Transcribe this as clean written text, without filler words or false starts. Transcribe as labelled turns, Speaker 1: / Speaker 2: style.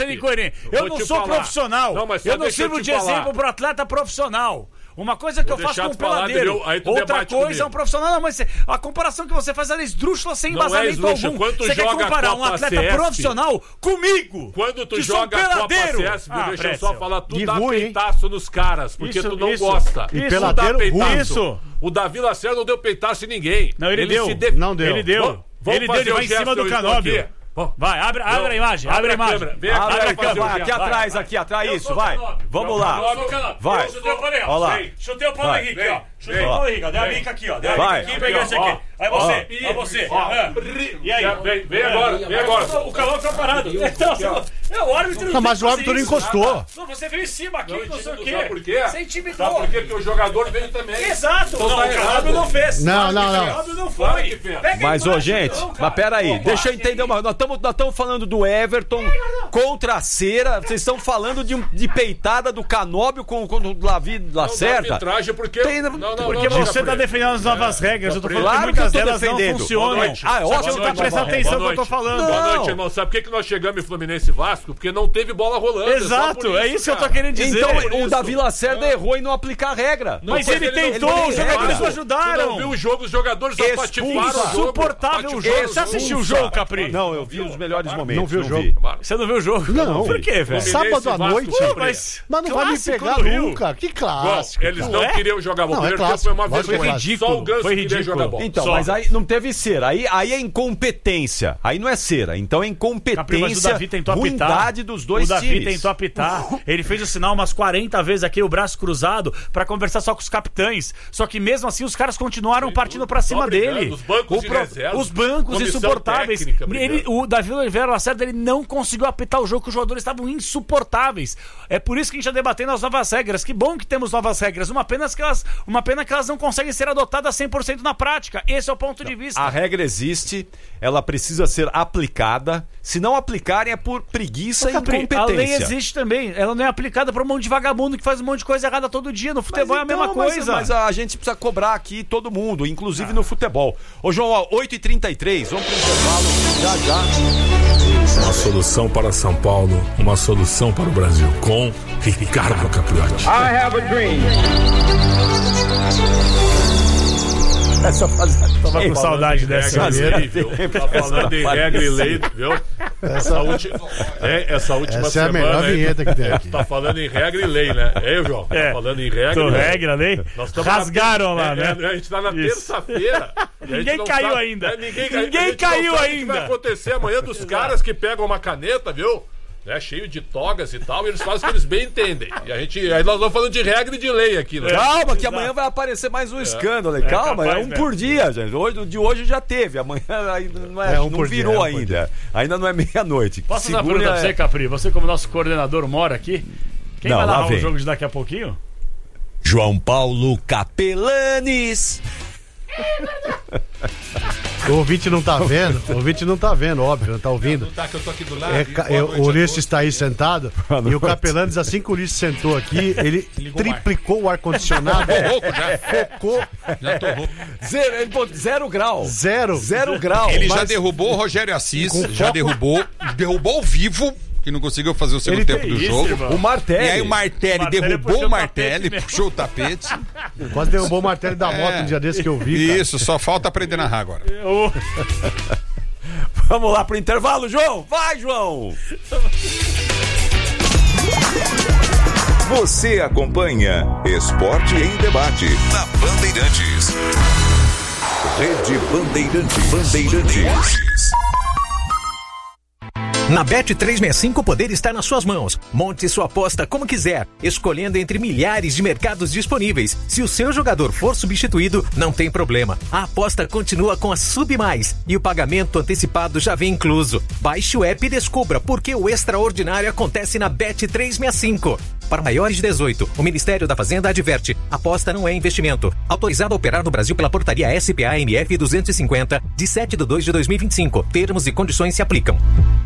Speaker 1: sendo incoerente. Eu não sou profissional. Eu não sirvo de exemplo pro atleta profissional. Uma coisa que eu faço com um peladeiro, outra coisa é um profissional. Não, mas a comparação que você faz é esdrúxula sem embasamento algum. Você quer comparar um atleta profissional comigo?
Speaker 2: Quando tu joga a Copa CS, deixa eu só falar, tu dá peitaço nos caras, porque tu não gosta.
Speaker 3: E peladeiro,
Speaker 2: isso. O Davi Lacerda não deu peitaço em ninguém.
Speaker 1: Não, ele deu.
Speaker 3: Não deu.
Speaker 1: Ele deu. Ele vai em cima do Canóbio. Vai, abre a imagem, abre a imagem.
Speaker 4: Abre a câmera, aqui atrás, isso, vai. Vamos lá. Vai.
Speaker 1: Olha lá. Chutei o Paulo Henrique, ó. Chutei o Paulo Henrique, ó. Deu a bica aqui, ó. Deu a bica aqui, peguei esse aqui. Aí você. E aí?
Speaker 2: Vem agora.
Speaker 1: O Calão tá parado. O árbitro
Speaker 3: não, mas o árbitro não encostou.
Speaker 1: Não, você veio em cima aqui, não sei o quê.
Speaker 2: Sabe por quê?
Speaker 1: Você intimidou.
Speaker 2: Sabe por quê? Porque o jogador veio também.
Speaker 1: Exato. Não, o Calão não fez.
Speaker 3: Não.
Speaker 1: O Calão não foi.
Speaker 4: Mas, gente, mas peraí, deixa eu entender uma coisa. Nós estamos falando do Everton contra a Cera. Vocês estão falando de peitada do Canóbio com o Davi Lacerda.
Speaker 1: Porque você está defendendo as novas regras. Eu tô falando que muitas delas não funcionam.
Speaker 2: Você não tá prestando atenção no que eu tô falando. Boa noite, irmão. Sabe por que nós chegamos em Fluminense e Vasco? Porque não teve bola rolando.
Speaker 1: Exato, é isso que eu tô querendo dizer.
Speaker 4: Então o Davi Lacerda errou em não aplicar a regra.
Speaker 1: Mas ele tentou, os jogadores ajudaram.
Speaker 2: Você não viu o jogo, os jogadores apatifaram o jogo.
Speaker 1: Insuportável o jogo. Você assistiu o jogo, Capri?
Speaker 4: Não, eu vi os melhores momentos.
Speaker 3: Não vi o jogo.
Speaker 1: Você não viu o jogo?
Speaker 3: Não.
Speaker 1: Por quê, velho?
Speaker 3: Sábado à noite. Mas não vai me pegar nunca. Que clássico.
Speaker 2: Eles não queriam jogar bola. Foi uma vergonha. Só o Ganso queria jogar bola.
Speaker 4: Então, mas aí não teve cera. Aí é incompetência. Aí não é cera. Então é incompetência, ruindade dos dois times.
Speaker 1: O Davi tentou apitar. Ele fez o sinal umas 40 vezes aqui, o braço cruzado, pra conversar só com os capitães. Só que mesmo assim os caras continuaram partindo pra cima dele.
Speaker 2: Os bancos de reserva.
Speaker 1: Os bancos insuportáveis. O Davi Oliveira Lacerda, ele não conseguiu apitar o jogo, que os jogadores estavam insuportáveis. É por isso que a gente está debatendo as novas regras. Que bom que temos novas regras. Uma pena que elas não conseguem ser adotadas 100% na prática. Esse é o ponto de vista.
Speaker 4: A regra existe, ela precisa ser aplicada. Se não aplicarem é por preguiça e incompetência. A lei existe
Speaker 1: também. Ela não é aplicada para um monte de vagabundo que faz um monte de coisa errada todo dia. No futebol é a mesma coisa.
Speaker 4: Mas a gente precisa cobrar aqui todo mundo, inclusive no futebol. Ô João, ó, 8h33, vamos pro intervalo já.
Speaker 2: Uma solução para São Paulo, uma solução para o Brasil, com Ricardo Capriotti.
Speaker 5: I have a dream.
Speaker 1: Essa fase, tava com saudade dessa
Speaker 2: lei, viu? Tá falando em regra e lei, viu? Essa última
Speaker 3: semana. É a melhor vinheta que tem aqui.
Speaker 2: Tá falando em regra e lei, né? João? Tá falando em regra e lei.
Speaker 1: Regra, lei? Rasgaram lá, né?
Speaker 2: A gente tá na terça-feira.
Speaker 1: Ninguém caiu ainda.
Speaker 2: Ninguém caiu ainda. O que vai acontecer amanhã dos caras que pegam uma caneta, viu? Cheio de togas e tal, e eles fazem o que eles bem entendem. E aí nós vamos falando de regra e de lei aqui, né?
Speaker 4: Calma, que amanhã vai aparecer mais um escândalo. Calma, capaz, por dia, gente. De hoje já teve, amanhã não virou ainda. Ainda não é meia-noite.
Speaker 1: Posso fazer uma pergunta pra você, Capri? Você, como nosso coordenador, mora aqui? Quem vai narrar o jogo de daqui a pouquinho?
Speaker 4: João Paulo Capelanes.
Speaker 3: O ouvinte não tá vendo, óbvio, não tá ouvindo.
Speaker 2: Não tá, que eu tô aqui do lado.
Speaker 3: O Ulisses está aí sentado e o Capelanes, assim que o Ulisses sentou aqui, ele triplicou o ar-condicionado. Focou.
Speaker 4: Já tô rouco. Zero grau.
Speaker 3: Zero
Speaker 4: grau.
Speaker 6: Ele já derrubou o Rogério Assis, já derrubou ao vivo, que não conseguiu fazer o segundo tempo do jogo.
Speaker 1: Irmão.
Speaker 4: O Martelli.
Speaker 6: E aí o Martelli derrubou o Martelli, puxou o tapete.
Speaker 3: Quase derrubou o Martelli da moto um dia desse que eu vi. Cara.
Speaker 6: Isso, só falta aprender a narrar agora.
Speaker 4: Vamos lá pro intervalo, João. Vai, João.
Speaker 7: Você acompanha Esporte em Debate na Bandeirantes. Rede Bandeirantes.
Speaker 8: Na Bet365 o poder está nas suas mãos. Monte sua aposta como quiser, escolhendo entre milhares de mercados disponíveis. Se o seu jogador for substituído, não tem problema. A aposta continua com a Sub Mais e o pagamento antecipado já vem incluso. Baixe o app e descubra por que o extraordinário acontece na Bet365. Para maiores de 18, o Ministério da Fazenda adverte: aposta não é investimento. Autorizado a operar no Brasil pela portaria SPA-MF 250, de 7/2/2025. Termos e condições se aplicam.